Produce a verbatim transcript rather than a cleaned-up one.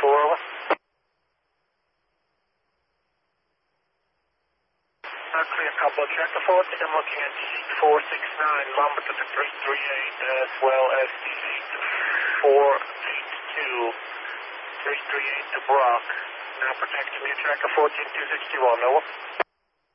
four, over. Not clear, couple of check the fourteen. I'm looking at seat four six nine, Lambert to the three three eight, as well as seat four eight two, three three eight to Brock. Now protecting me, tracker fourteen two sixty-one, over.